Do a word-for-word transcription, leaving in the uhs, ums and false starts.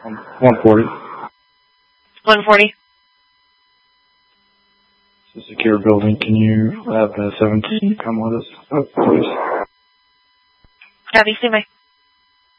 one forty. one forty. It's a secure building. Can you have the seventeen come with us, oh, please? Copy, stand by.